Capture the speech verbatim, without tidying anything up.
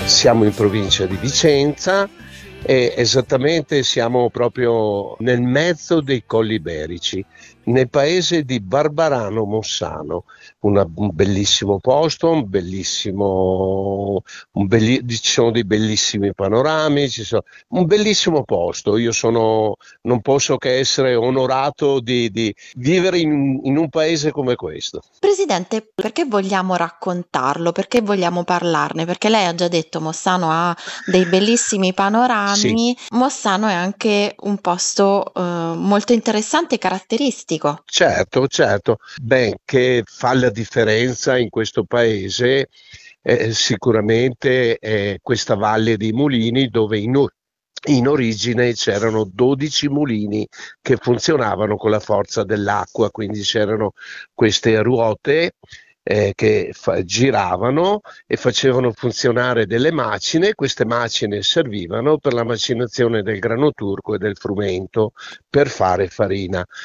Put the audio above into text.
Siamo in provincia di Vicenza e esattamente siamo proprio nel mezzo dei Colli Iberici, nel paese di Barbarano Mossano, una- un bellissimo posto, un bellissimo, un belli- ci sono dei bellissimi panorami, ci sono- un bellissimo posto. Io sono, non posso che essere onorato di, di vivere in in un paese come questo. Presidente, perché vogliamo raccontarlo? Perché vogliamo parlarne? Perché lei ha già detto Mossano ha dei bellissimi Sì. panorami. Mossano è anche un posto eh, molto interessante e caratteristico. Certo, certo. Beh, che fa la differenza in questo paese, eh, sicuramente è questa Valle dei Mulini dove in, o- in origine c'erano dodici mulini che funzionavano con la forza dell'acqua, quindi c'erano queste ruote eh, che fa- giravano e facevano funzionare delle macine. Queste macine servivano per la macinazione del grano turco e del frumento per fare farina.